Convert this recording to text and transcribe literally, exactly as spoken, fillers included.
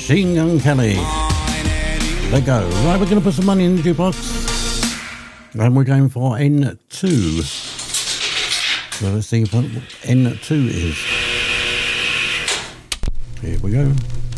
Machine Gun Kelly. Let go. Right, we're going to put some money in the jukebox. And we're going for N two. So let's see what N two is. Here we go.